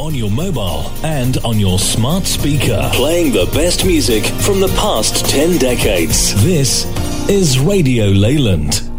on your mobile and on your smart speaker. Playing the best music from the past 10 decades. This is Radio Leyland.